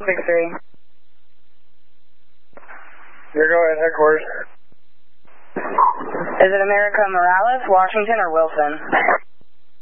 163. You're going headquarters. Is it America Morales, Washington, or Wilson?